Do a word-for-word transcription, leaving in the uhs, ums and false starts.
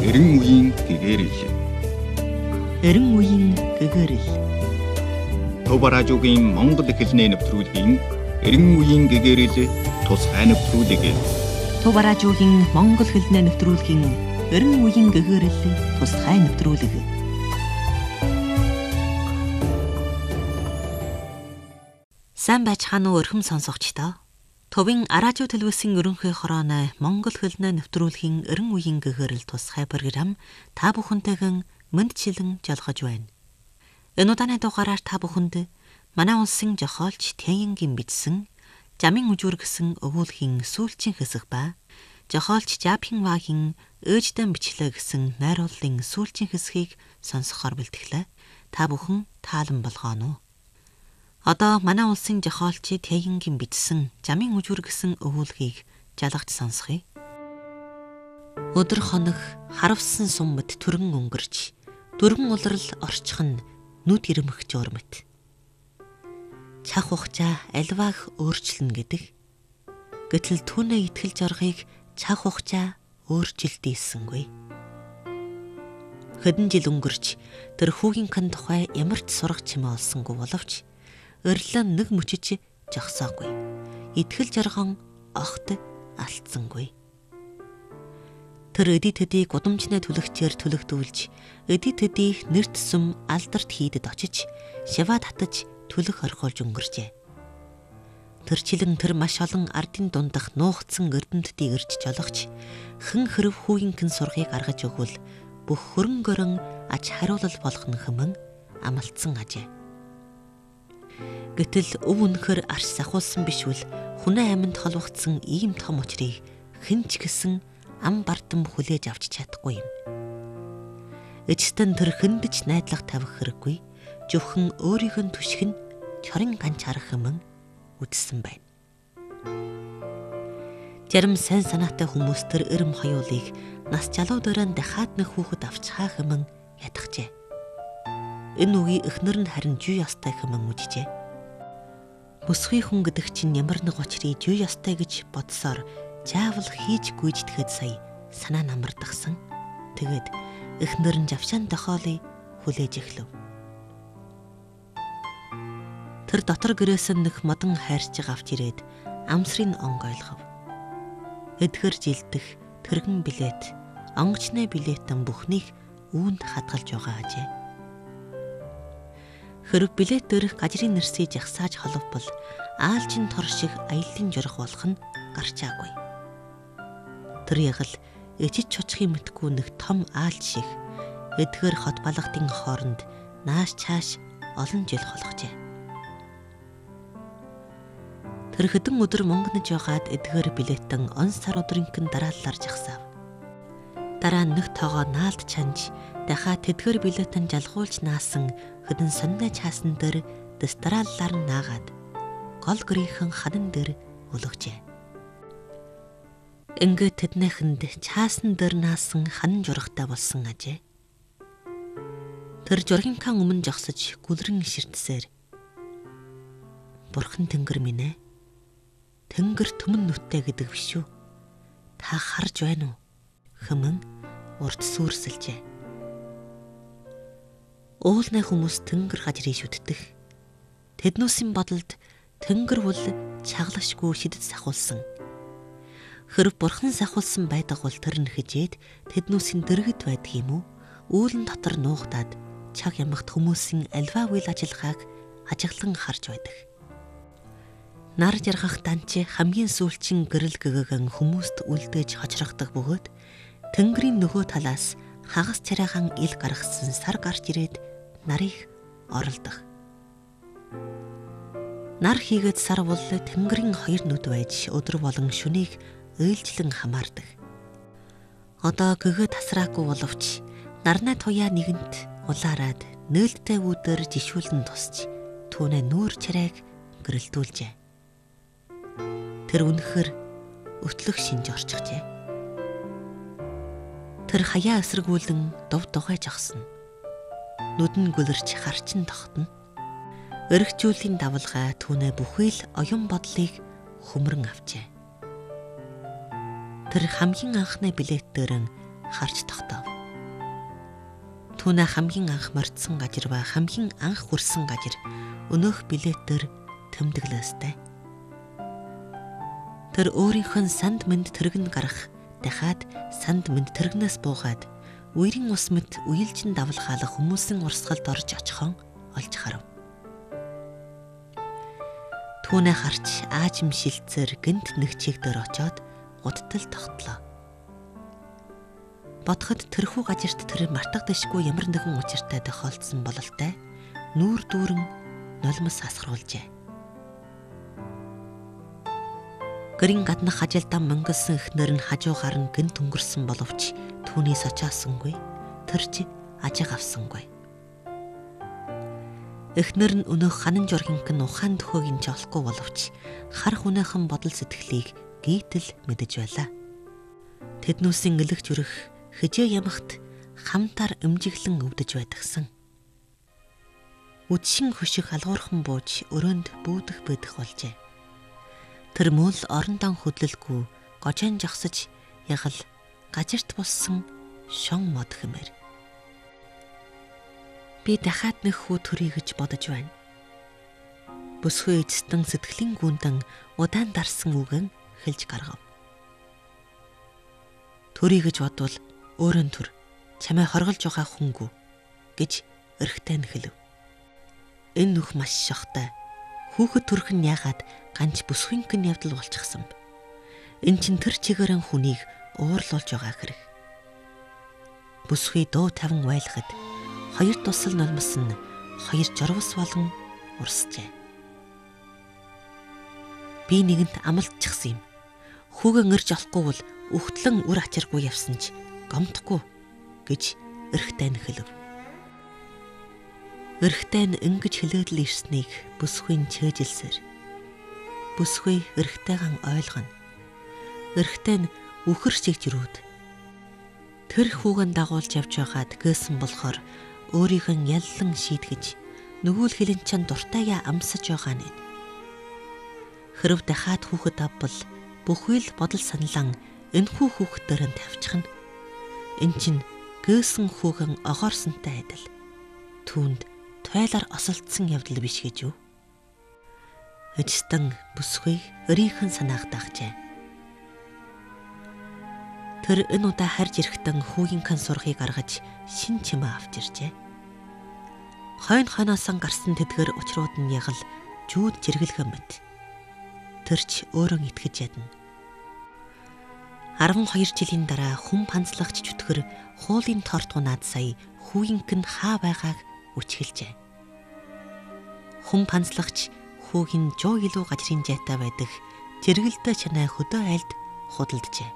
эрен үеийн гэгэрэл. Эрен үеийн гэгэрэл. Төв радиогийн Монгол хэлний нэвтрүүлгийн эрен үеийн гэгэрэл тусгай нэвтрүүлэг. Төв радиогийн Монгол хэлний нэвтрүүлгийн эрен үеийн гэгэрэл тусгай нэвтрүүлэг. Сайн байцгаана уу өрхөм сонсогчдоо. Төвийн радио телевизийн ерөнхий хорооны Монгол хэлний нэвтрүүлгийн эрен үеийн гэгэрэл тусгай програм та бүхэнтэйгэн мэндчилэн жалгаж байна. Энэ удааны дугаараар та бүхэнд манай улсын жохоолч Тяньянгийн бичсэн Жамын үжүүр гэсэн өвүүлгийн сүүлчийн хэсэг ба жохоолч Жапинвагийн өөжтөн бичлээ гэсэн найрууллын сүүлчийн хэсгийг сонсохоор бэлтгэлээ. Та бүхэн таалан болгоно. Одоо манай улсын жохоолч Тяньянгийн бичсэн Жамын үжүүр гэсэн өвүүлгийг жалгаж сонсхий. Өдөр хоног харавсан сум мэт түргэн өнгөрч, дөрвөн улрал орчхон нүд ирмэх жуурмэт. Чах ухчаа альваах өөрчлөн гэдэг. Гэтэл түүнээ итгэл жаргыг чах ухчаа өөрчилдийсэнгүй. Хэдэн жил өнгөрч тэр хүүгийн кан тухай ямар ч сурах чимээ олсонгүй боловч өрлөн нэг мөчөж жогсоогүй. Итгэл жаргон огт алдсангүй. Тэр эди төдий гудамжны түлэгчээр түлэгдүүлж, эди төдий нэрт сүм алдарт хийдэд очиж, шиваа татаж түлэх орхиулж өнгөрчээ. Тэрчлэн тэр маш олон ардын дундах нуугдсан эрдэмтдийг ирж жолгоч, хэн хэрв хүүгийнхэн сургыг гаргаж өгвөл бүх хөрөнгөрөн аж хариулал болгох нь хэмээн амлалтсан ажээ. Гэтэл өв үнэхэр арш сахуулсан бишвэл хүнээ аминд холбогдсон ийм том учрыг хэн ч гэсэн ам бардам хүлээж авч чадахгүй юм. Эцэстэн тэр хэндэж найдлага тавих хэрэггүй, зөвхөн өөрийнх нь түшиг нь чорын ганч харах хэмээн үдсэн байна. Зарим сайн санаатай хүмүүс тэр эрэм хоёулыг нас залуу дөрөнд дахиад нэг хүүхэд авч хаа хэмээн ятгахжээ. Энэ үгийг эхнэр нь харин жүй ястай хэмээн үжижээ. Бүсгүй хүн гэдэг чинь ямар нэг учрыг жүй ястай гэж бодсоор заавал хийж гүйждэхэд сая санаа намардагсан. Тэгээд эхнэр нь завшаан тохиолыг хүлээж эхлэв. Тэр дотор гэрээс нэг модон хайрч авч ирээд амсрын онг ойлгов. Эдгэр жилдэх тэргэн билет, онгочны билетэн бүхнийг үүнд хадгалж байгаа ажээ. Хэрв билет дээрх гажрын нэрсийг жагсааж холбол аалжин тор шиг аяллаа журах болох нь гарчаагүй. Тэр яг л ичиж чучхын мэтгүй нэг том аалж шиг эдгээр хот балгатын хооронд нааш чааш олон жил холгожээ. Тэр хэдэн өдөр мөнгөнөж байгаад эдгээр билетэн он сар өдрийнхэн дарааллаар жагсаав. Дараа нэг тоогоо наалд чанж дахиад тэдгээр билетэн жалгуулж наасан хэдэн сонной чаасан дээр дэстараллаар наагаад гол гэрийнхэн ханан дээр өлгөжээ. Ингээд тэднийхэнд чаасан дээр наасан ханан жургатай болсон ажээ. Тэр жургийнхаа өмнө жогсож гүлрэн ширтсээр Бурхан Тэнгэр минь ээ. Тэнгэр төмөн нүттэй гэдэг биш үү? Та харж байна уу? Хэмээн урд сүрсэлжээ. Уулнай хүмүүс тэнгэр гажрыг шүтдэг. Тэднүүсийн бодолд тэнгэр бол чаглашгүй шидэд сахуулсан. Хэрв бурхан сахуулсан байдаг бол тэр нь хижээд тэднүүсийн дэргэд байдаг юм уу? Үүлэн дотор нуугдаад чаг ямагт хүмүүсийн альва үйл ажиллагааг ажиглан харж байдаг. Нар жаргах данч хамгийн сүүлчийн гэрэл гэгэн хүмүүст үлдээж хочрогдох бөгөөд тэнгэрийн нөгөө талаас хагас царайгаан ил гаргасан сар гарч ирээд нарыг оролдох. Нар хийгээд сар бол тэнгэрийн хоёр нүд байж өдөр болон шөнийг ээлжлэн хамаардаг. Одоо гэгээ тасраагүй боловч нарнай туяа нэгэнт улаарад нээлттэй үүдээр жишүүлэн тусч түүнээ нүүр чарайг гэрэлтүүлжээ. Тэр үнэхэр өтлөх шинж орчихжээ. Тэр хаяа эсрэгүүлэн дув дугай жогсно. Нүдэн гүлэрч харчин тогтно. Өргөжүүлийн давлгаа түүнээ бүхий л оюун бодлыг хөмрөн авчээ. Тэр хамгийн анхны билет дээр нь харж тогтов. Түүнээ хамгийн анх мордсон гажир ба хамгийн анх хүрсэн гажир өнөөх билетээр тэмдэглэстэй. Тэр өөрийнх нь санд мэнд тэрэгн гарах дахиад санд мэнд тэрэгнээс буугаад үерийн ус мэт үелжин давлгаалах хүмүүсийн урсгалд орж очихон олж харав. Түүнээ харж аажим шилцээр гэнт нэг чигдэр очоод гудтал тогтлоо. Бодоход тэрхүү гажирт тэр мартагдашгүй ямар нэгэн учиртай тохиолдсон бололтой нүүр дүүрэн нулимс асгаруулжээ. Гэрийн гаднах ажилдаа мөнгөсөн эхнэр нь хажуугаар нь гэнт өнгөрсөн боловч түүнээс очаасангүй, тэр ч ажиг авсангүй. Эхнэр нь өнөөх ханан жургинг нь ухаан төхөөг нь олохгүй боловч хар хүнээхэн бодол сэтгэлийг гítэл мэдэж байлаа. Тэднүүсийн элэг зүрх хэжээ ямагт хамтаар эмжиглэн өвдөж байдагсан. Үдшин хөших алгуурхан бууж өрөөнд бүүдэх бэдэх болжээ. Тэр мөн л орондоо хөдлөлгүй гожон жагсаж ягал гажирт болсон шон мод хэмээр. Би дахиад нэг хүү төрий гэж бодож байна. Бүсгүй эцэстэн сэтгэлийн гүндэн удаан дарсан үгэн хэлж гаргав. Төрий гэж бодвол өөрөн төр чамайг хорголж байгаа хүнгүй гэж эрхтэй хэлв. Энэ нүх маш шохтой. Хүүхэд төрх нь яагаад ганц бүсгүйнхэн явдал болчихсон бэ? Эн чин тэр чигээрэн хүнийг уурлуулж байгаа хэрэг. Бүсгүй дуу таван байлахад хоёр тусал нулимс нь хоёр жорвос болгон урсжээ. Би нэгэнт амлалтчихсан юм. Хүүгээ ngэрж олохгүй бол өгтлэн үр ачааргүй явсан ч гомдохгүй гэж эрхтэй хэлв. Эрхтэй нь ингэж хэлээд л ирснийг бүсгүй нь чэйжилсээр. Бүсгүй эрхтэйгэн ойлгоно. Эрхтэй нь үхэр чигжрүүд. Тэр хүүгэн дагуулж явж байгаад гээсэн болохоор өөрийнх нь яллан шийтгэж нөгөө л хилэн чан дуртайгаа амсаж байгаа нь. Хэрв дахиад хүүхэд авбал бүхий л бодол саналан энэхүү хүүхдээр нь тавьчихна. Эн чин гээсэн хүүхэн огоорсонтой адил. Түүнд тойлоор осолдсон явдал биш гэж юу? Эцэстэн бүсгүй өрийнхэн санаах дагжээ. Тэр энэ удаа харж ирэхдээ хүүгийнхэн сургыг гаргаж шин чимээ авч иржээ. Хойно хойноосоо гарсан тэдгэр учрууд нь ягал жүүд жиргэлхэн мэт. Тэр ч өөрөө итгэж ядна. арван хоёр жилийн дараа хүм панцлагч чөтгөр хуулийн торт унаад сая хүүгийнхэн хаа байгааг үчгэлжээ. Хүм панцлагч хүүгийн жоо илүү гажрын жайтай байдаг жиргэлтэй чанаа хөдөө айлд худалджээ.